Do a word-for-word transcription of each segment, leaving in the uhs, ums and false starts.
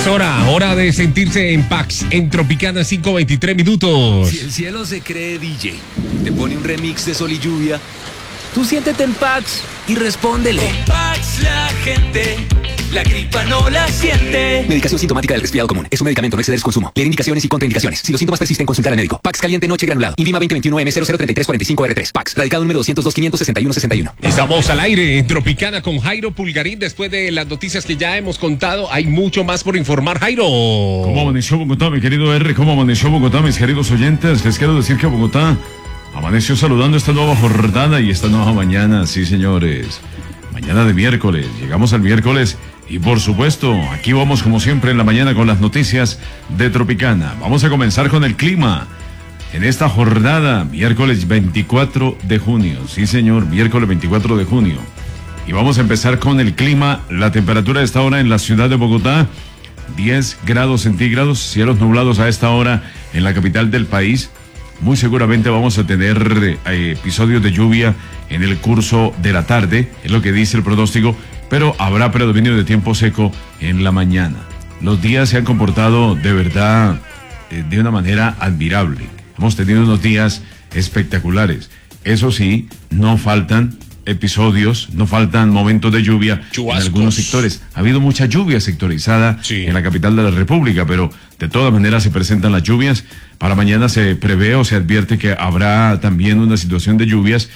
Es hora, hora de sentirse en Pax, en Tropicana, cinco veintitrés minutos. Si el cielo se cree D J, te pone un remix de Sol y Lluvia, tú siéntete en Pax y respóndele. Con Pax la gente, la gripa no la siente. Medicación sintomática del resfriado común. Es un medicamento, no exceder su consumo. Leer indicaciones y contraindicaciones. Si los síntomas persisten, consultar al médico. Pax caliente noche granulado. INVIMA veinte veintiuno M cero cero treinta y tres cuarenta y cinco R tres. Pax. Radicado número doscientos dos quinientos sesenta y uno sesenta y uno. Estamos al aire en Tropicana con Jairo Pulgarín. Después de las noticias que ya hemos contado, hay mucho más por informar, Jairo. ¿Cómo amaneció Bogotá, mi querido R? ¿Cómo amaneció Bogotá, mis queridos oyentes? Les quiero decir que Bogotá amaneció saludando esta nueva jornada y esta nueva mañana. Sí, señores. Mañana de miércoles. Llegamos al miércoles. Y por supuesto, aquí vamos como siempre en la mañana con las noticias de Tropicana. Vamos a comenzar con el clima. En esta jornada, miércoles veinticuatro de junio. Sí, señor, miércoles veinticuatro de junio. Y vamos a empezar con el clima. La temperatura a esta hora en la ciudad de Bogotá, diez grados centígrados, cielos nublados a esta hora en la capital del país. Muy seguramente vamos a tener eh, episodios de lluvia en el curso de la tarde, es lo que dice el pronóstico, pero habrá predominio de tiempo seco en la mañana. Los días se han comportado de verdad eh, de una manera admirable. Hemos tenido unos días espectaculares. Eso sí, no faltan episodios, no faltan momentos de lluvia Chubascos. En algunos sectores. Ha habido mucha lluvia sectorizada sí. en la capital de la República, pero de todas maneras se presentan las lluvias. Para mañana se prevé o se advierte que habrá también una situación de lluvias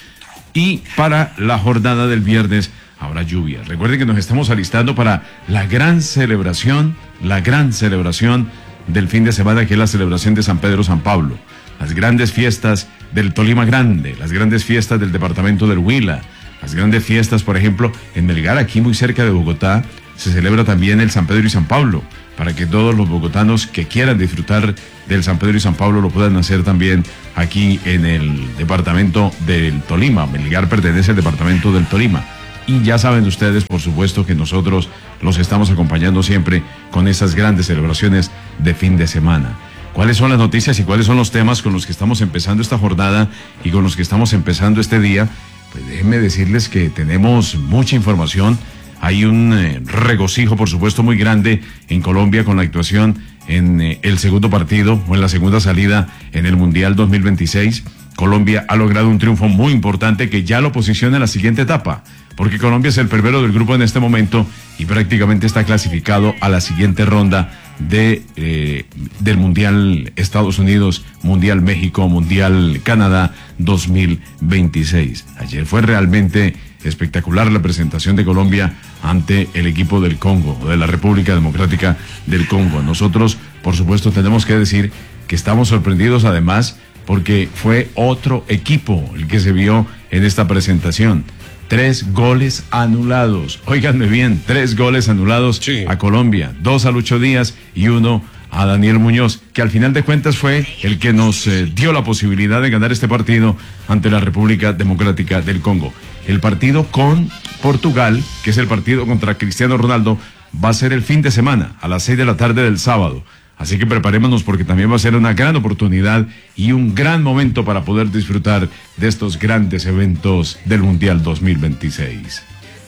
y para la jornada del viernes habrá lluvia. Recuerden que nos estamos alistando para la gran celebración, la gran celebración del fin de semana, que es la celebración de San Pedro San Pablo. Las grandes fiestas del Tolima Grande, las grandes fiestas del departamento del Huila, las grandes fiestas, por ejemplo, en Melgar, aquí muy cerca de Bogotá, se celebra también el San Pedro y San Pablo, para que todos los bogotanos que quieran disfrutar del San Pedro y San Pablo lo puedan hacer también aquí en el departamento del Tolima. Melgar pertenece al departamento del Tolima. Y ya saben ustedes, por supuesto, que nosotros los estamos acompañando siempre con esas grandes celebraciones de fin de semana. ¿Cuáles son las noticias y cuáles son los temas con los que estamos empezando esta jornada y con los que estamos empezando este día? Pues déjenme decirles que tenemos mucha información. Hay un eh, regocijo, por supuesto, muy grande en Colombia con la actuación en eh, el segundo partido o en la segunda salida en el Mundial dos mil veintiséis. Colombia ha logrado un triunfo muy importante que ya lo posiciona en la siguiente etapa, porque Colombia es el primero del grupo en este momento y prácticamente está clasificado a la siguiente ronda de eh, del Mundial Estados Unidos, Mundial México, Mundial Canadá dos mil veintiséis. Ayer fue realmente espectacular la presentación de Colombia ante el equipo del Congo, de la República Democrática del Congo. Nosotros, por supuesto, tenemos que decir que estamos sorprendidos además porque fue otro equipo el que se vio en esta presentación. Tres goles anulados. Óiganme bien, tres goles anulados sí. a Colombia. Dos a Lucho Díaz y uno a Daniel Muñoz, que al final de cuentas fue el que nos eh, dio la posibilidad de ganar este partido ante la República Democrática del Congo. El partido con Portugal, que es el partido contra Cristiano Ronaldo, va a ser el fin de semana, a las seis de la tarde del sábado. Así que preparémonos porque también va a ser una gran oportunidad y un gran momento para poder disfrutar de estos grandes eventos del Mundial dos mil veintiséis.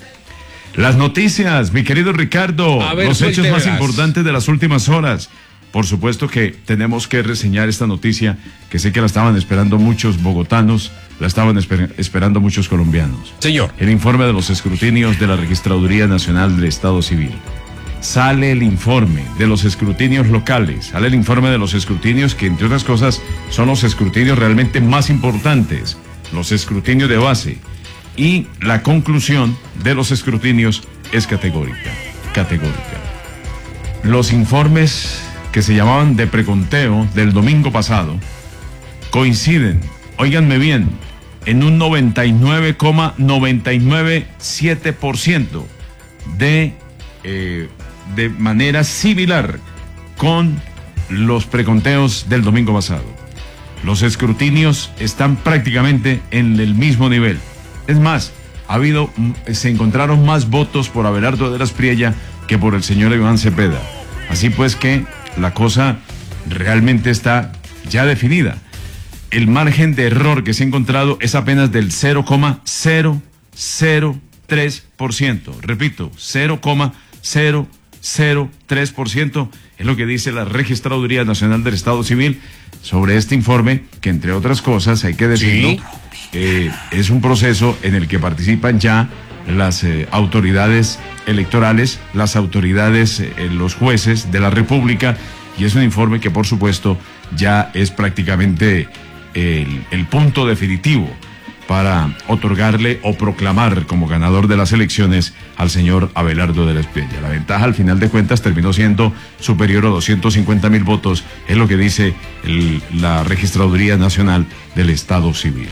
Las noticias, mi querido Ricardo, ver, los hechos más importantes de las últimas horas. Por supuesto que tenemos que reseñar esta noticia que sé que la estaban esperando muchos bogotanos, la estaban esper- esperando muchos colombianos. Señor. El informe de los escrutinios de la Registraduría Nacional del Estado Civil. Sale el informe de los escrutinios locales, sale el informe de los escrutinios que, entre otras cosas, son los escrutinios realmente más importantes, los escrutinios de base. Y la conclusión de los escrutinios es categórica, categórica. Los informes que se llamaban de preconteo del domingo pasado coinciden, óiganme bien, en un noventa y nueve coma noventa y nueve siete por ciento de... Eh, de manera similar con los preconteos del domingo pasado. Los escrutinios están prácticamente en el mismo nivel. Es más, ha habido, se encontraron más votos por Abelardo de las Priella que por el señor Iván Cepeda. Así pues que la cosa realmente está ya definida. El margen de error que se ha encontrado es apenas del cero coma cero cero tres por ciento. Repito, cero coma cero cero tres por ciento. Es lo que dice la Registraduría Nacional del Estado Civil sobre este informe, que entre otras cosas, hay que decirlo, Sí. eh, es un proceso en el que participan ya las eh, autoridades electorales, las autoridades, eh, los jueces de la República, y es un informe que por supuesto ya es prácticamente el, el punto definitivo para otorgarle o proclamar como ganador de las elecciones al señor Abelardo de la Espriella. La ventaja al final de cuentas terminó siendo superior a doscientos cincuenta mil votos, es lo que dice el, la Registraduría Nacional del Estado Civil.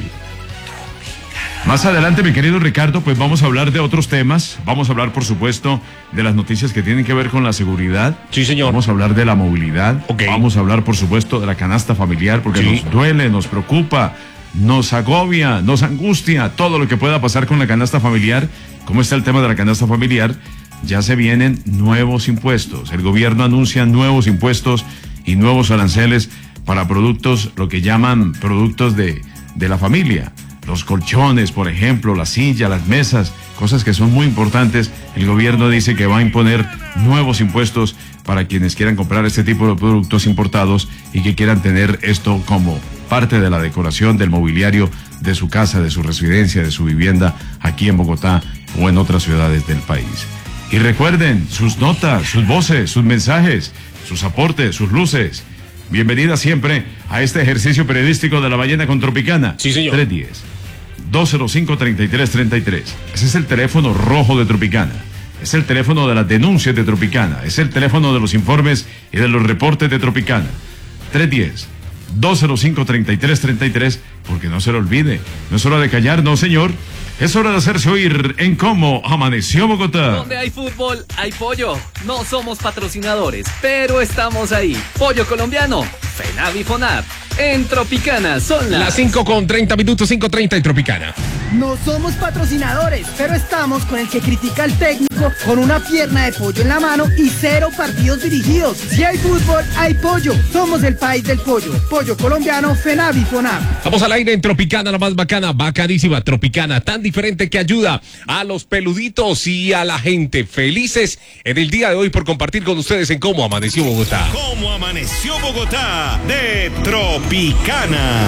Más adelante, mi querido Ricardo, pues vamos a hablar de otros temas. Vamos a hablar, por supuesto, de las noticias que tienen que ver con la seguridad. Sí, señor. Vamos a hablar de la movilidad. Ok. Vamos a hablar, por supuesto, de la canasta familiar, porque Sí. nos duele, nos preocupa, nos agobia, nos angustia todo lo que pueda pasar con la canasta familiar. ¿Cómo está el tema de la canasta familiar? Ya se vienen nuevos impuestos. El gobierno anuncia nuevos impuestos y nuevos aranceles para productos, lo que llaman productos de, de la familia. Los colchones, por ejemplo, la silla, las mesas, cosas que son muy importantes. El gobierno dice que va a imponer nuevos impuestos para quienes quieran comprar este tipo de productos importados y que quieran tener esto como parte de la decoración del mobiliario de su casa, de su residencia, de su vivienda aquí en Bogotá o en otras ciudades del país. Y recuerden sus notas, sus voces, sus mensajes, sus aportes, sus luces. Bienvenida siempre a este ejercicio periodístico de La Ballena con Tropicana. Sí, señor. tres uno cero, dos cero cinco, tres tres tres tres. Ese es el teléfono rojo de Tropicana. Es el teléfono de las denuncias de Tropicana. Es el teléfono de los informes y de los reportes de Tropicana. tres uno cero, dos cero cinco, tres tres tres tres. Porque no se lo olvide. No es hora de callar, no, señor. Es hora de hacerse oír en Cómo Amaneció Bogotá. Donde hay fútbol, hay pollo. No somos patrocinadores, pero estamos ahí. Pollo colombiano, Fenavi Fonab. En Tropicana son las... Las cinco con treinta minutos, cinco treinta y Tropicana. No somos patrocinadores, pero estamos con el que critica al técnico con una pierna de pollo en la mano y cero partidos dirigidos. Si hay fútbol, hay pollo. Somos el país del pollo. Pollo colombiano, Fenavi Fonab. Vamos al aire en Tropicana, la más bacana, bacanísima Tropicana, tan diferente que ayuda a los peluditos y a la gente felices en el día de hoy por compartir con ustedes en Cómo Amaneció Bogotá. ¿Cómo amaneció Bogotá? De Tropicana.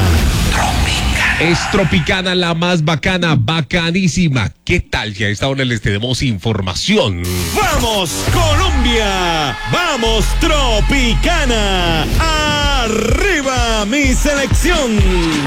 Es Tropicana, la más bacana, bacanísima. ¿Qué tal? Ya a esta hora les tenemos información. ¡Vamos, Colombia! ¡Vamos, Tropicana! ¡Arriba, mi selección!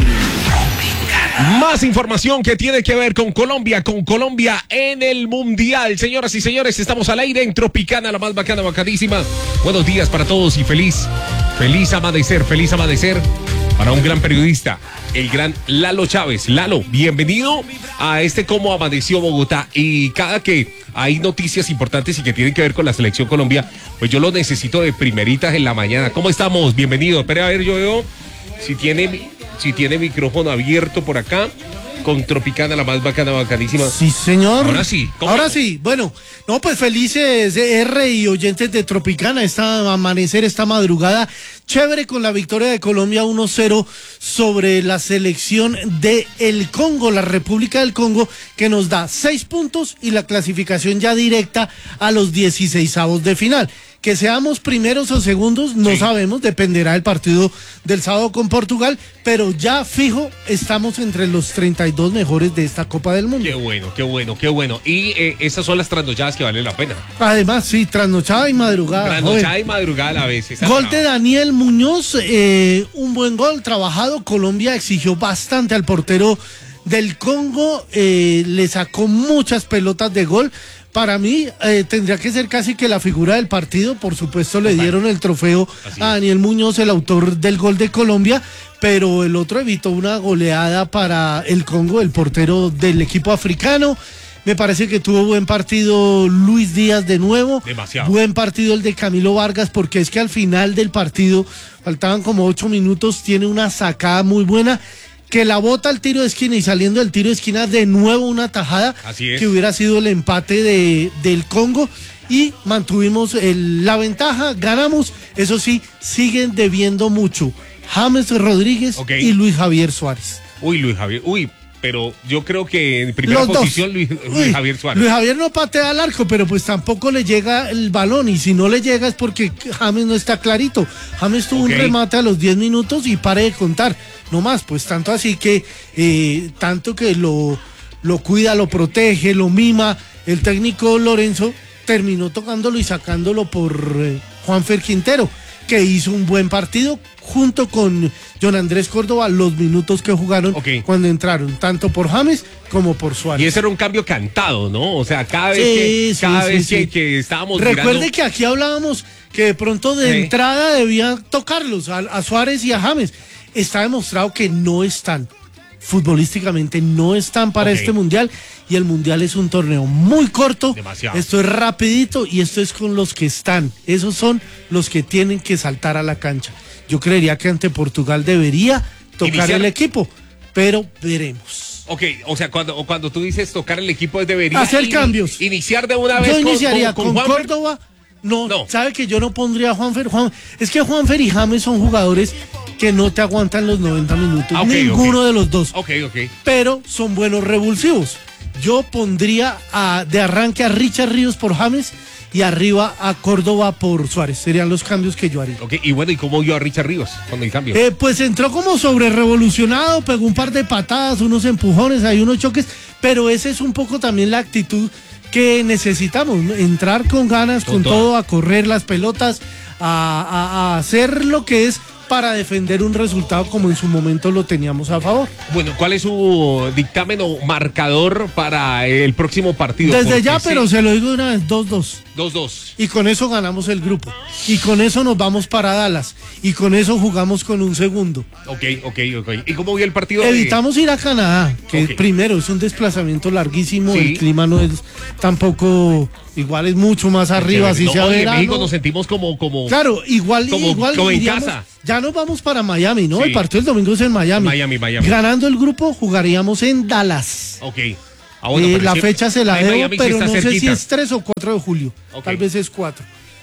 Más información que tiene que ver con Colombia, con Colombia en el Mundial. Señoras y señores, estamos al aire en Tropicana, la más bacana, bacanísima. Buenos días para todos y feliz, feliz amanecer, feliz amanecer para un gran periodista, el gran Lalo Chávez. Lalo, bienvenido a este Cómo Amaneció Bogotá. Y cada que hay noticias importantes y que tienen que ver con la selección Colombia, pues yo lo necesito de primeritas en la mañana. ¿Cómo estamos? Bienvenido. Espera, a ver, yo veo si tiene... Si tiene micrófono abierto por acá, con Tropicana, la más bacana, bacanísima. Sí, señor. Ahora sí. ¿Cómo? Ahora sí. Bueno, no, pues felices R y oyentes de Tropicana, esta amanecer, esta madrugada. Chévere con la victoria de Colombia uno cero sobre la selección de el Congo, la República del Congo, que nos da seis puntos y la clasificación ya directa a los dieciseisavos de final. Que seamos primeros o segundos, no Sí. sabemos, dependerá del partido del sábado con Portugal, pero ya fijo, estamos entre los treinta y dos mejores de esta Copa del Mundo. Qué bueno, qué bueno, qué bueno. Y eh, esas son las trasnochadas que valen la pena. Además, sí, trasnochada y madrugada. Trasnochada joven. y madrugada a la vez. Esa Gol es de brava. Daniel Muñoz, eh, un buen gol trabajado. Colombia exigió bastante al portero del Congo, eh, le sacó muchas pelotas de gol. Para mí eh, tendría que ser casi que la figura del partido. Por supuesto le dieron el trofeo Así a es. Daniel Muñoz, el autor del gol de Colombia, pero el otro evitó una goleada para el Congo, el portero del equipo africano. Me parece que tuvo buen partido Luis Díaz de nuevo. Demasiado. Buen partido el de Camilo Vargas, porque es que al final del partido, faltaban como ocho minutos, tiene una sacada muy buena, que la bota al tiro de esquina y saliendo del tiro de esquina de nuevo una tajada. Así es. Que hubiera sido el empate de, del Congo, y mantuvimos el- la ventaja, ganamos. Eso sí, siguen debiendo mucho James Rodríguez Ok. y Luis Javier Suárez. Uy, Luis Javier. Uy, pero yo creo que en primera Los posición dos. Luis, Luis Uy, Javier Suárez. Luis Javier no patea al arco, pero pues tampoco le llega el balón. Y si no le llega es porque James no está clarito. James tuvo Ok. un remate a los diez minutos y pare de contar. No más, pues tanto así que, eh, tanto que lo, lo cuida, lo protege, lo mima. El técnico Lorenzo terminó tocándolo y sacándolo por eh, Juanfer Quintero, que hizo un buen partido junto con John Andrés Córdoba los minutos que jugaron Ok. cuando entraron, tanto por James como por Suárez. Y ese era un cambio cantado, ¿no? O sea, cada vez Sí, que, sí, cada sí, vez sí. que, que estábamos Recuerde mirando- que aquí hablábamos que de pronto de Sí. entrada debía tocarlos a, a Suárez y a James. Está demostrado que no están, futbolísticamente no están para Ok. este mundial, y el mundial es un torneo muy corto. Demasiado. Esto es rapidito y esto es con los que están. Esos son los que tienen que saltar a la cancha. Yo creería que ante Portugal debería tocar Iniciar. el equipo, pero veremos. Ok, o sea, cuando, o cuando tú dices tocar el equipo debería Hacer ini- cambios. Iniciar de una vez Yo con, iniciaría con, con, con Juanfer. Córdoba. No, No. sabe que yo no pondría a Juanfer. Juan, es que Juanfer y James son jugadores que no te aguantan los noventa minutos. Ah, ok, Ninguno ok. de los dos. Ok, ok. Pero son buenos revulsivos. Yo pondría a, de arranque a Richard Ríos por James y arriba a Córdoba por Suárez. Serían los cambios que yo haría. Ok, y bueno, ¿y cómo vio a Richard Ríos cuando el cambio? Eh, pues entró como sobre revolucionado, pegó un par de patadas, unos empujones, hay unos choques, pero esa es un poco también la actitud que necesitamos, ¿no? Entrar con ganas, Con con, toda. todo, a correr las pelotas, a, a- a hacer lo que es para defender un resultado como en su momento lo teníamos a favor. Bueno, ¿cuál es su dictamen o marcador para el próximo partido? Desde Porque ya, sí, pero se lo digo de una vez, dos dos. dos dos. Y con eso ganamos el grupo. Y con eso nos vamos para Dallas. Y con eso jugamos con un segundo. Ok, ok, ok. ¿Y cómo vio el partido? de- Evitamos ir a Canadá, que Ok. primero es un desplazamiento larguísimo, Sí. el clima no es tampoco, igual es mucho más arriba, así No, sea y en verano. México nos sentimos como... como Claro, igual, como- igual como en iríamos- casa. ya nos vamos para Miami, ¿no? Sí. El partido del domingo es en Miami. Miami, Miami. Ganando el grupo, jugaríamos en Dallas. Ok. Ah, bueno, Eh, pero la sí, fecha se la ahí debo, Miami sí pero está no sé si cerquita. es tres o cuatro de julio. Ok. Tal vez es cuatro.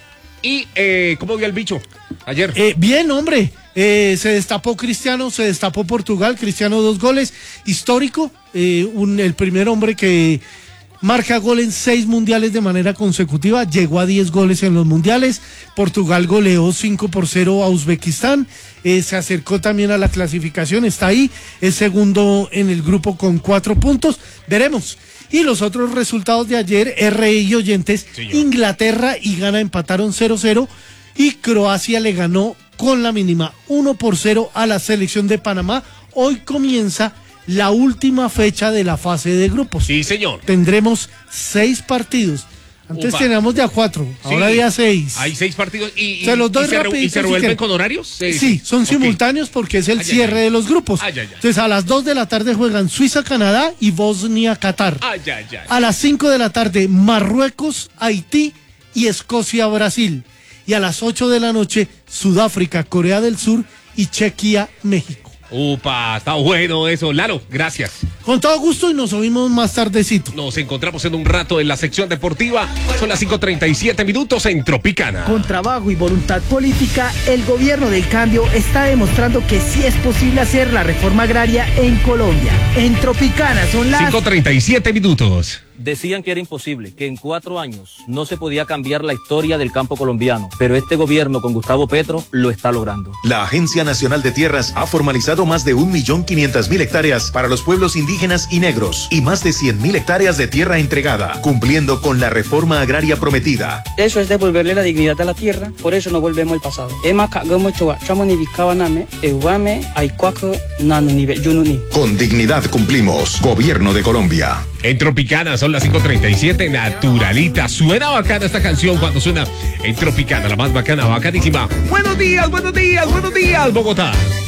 ¿Y eh, cómo vio el bicho ayer? Eh, bien, hombre. Eh, se destapó Cristiano, se destapó Portugal. Cristiano dos goles. Histórico. eh, un, el primer hombre que marca gol en seis mundiales de manera consecutiva. Llegó a diez goles en los mundiales. Portugal goleó cinco por cero a Uzbekistán. Eh, se acercó también a la clasificación. Está ahí. Es segundo en el grupo con cuatro puntos. Veremos. Y los otros resultados de ayer, R I y oyentes, Señor. Inglaterra y Ghana empataron cero cero y Croacia le ganó con la mínima uno por cero a la selección de Panamá. Hoy comienza la última fecha de la fase de grupos. Sí, señor. Tendremos seis partidos. Antes Upa. teníamos de a cuatro, ahora Sí. de a seis. Hay seis partidos y, y- Se los doy y se, re- rapidito ¿y se si revuelven quieren. con horarios. Sí, son Ok. simultáneos porque es el Ay, ay, cierre ay. de los grupos. Ay, ay, ay. Entonces a las dos de la tarde juegan Suiza-Canadá y Bosnia-Qatar. Ay, ay, ay. A las cinco de la tarde, Marruecos, Haití y Escocia-Brasil. Y a las ocho de la noche, Sudáfrica, Corea del Sur y Chequia, México. Upa, está bueno eso. Lalo, gracias. Con todo gusto y nos oímos más tardecito. Nos encontramos en un rato en la sección deportiva. Son las cinco treinta y siete minutos en Tropicana. Con trabajo y voluntad política, el gobierno del cambio está demostrando que sí es posible hacer la reforma agraria en Colombia. En Tropicana son las... cinco treinta y siete minutos. Decían que era imposible, que en cuatro años no se podía cambiar la historia del campo colombiano, pero este gobierno con Gustavo Petro lo está logrando. La Agencia Nacional de Tierras ha formalizado más de un millón quinientas mil hectáreas para los pueblos indígenas y negros y más de cien mil hectáreas de tierra entregada, cumpliendo con la reforma agraria prometida. Eso es devolverle la dignidad a la tierra, por eso no volvemos al pasado. Ema kagamo chowa, chamoni bikawaname, ewame, aikwaku, nanunibe, yununi. Con dignidad cumplimos. Gobierno de Colombia. En Tropicana son las cinco treinta y siete, naturalita. Suena bacana esta canción cuando suena en Tropicana, la más bacana, bacanísima. Buenos días, buenos días, buenos días, Bogotá.